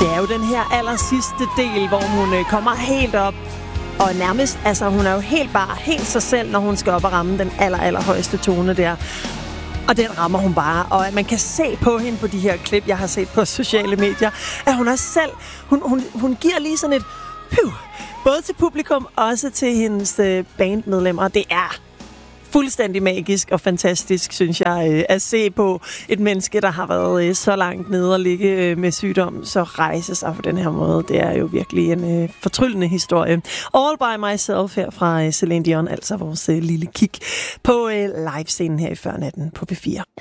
Det er jo den her allersidste del, hvor hun kommer helt op. Og nærmest, altså hun er jo helt sig selv, når hun skal op og ramme den allerhøjeste tone der. Og den rammer hun bare. Og man kan se på hende på de her klip, jeg har set på sociale medier, at hun også selv, hun giver lige sådan et både til publikum og også til hendes bandmedlemmer. Det er fuldstændig magisk og fantastisk, synes jeg, at se på et menneske, der har været så langt nede og ligge med sygdom, så rejse sig på den her måde. Det er jo virkelig en fortryllende historie. All by myself her fra Celine Dion, altså vores lille kig på livescenen her i Førnatten på P4.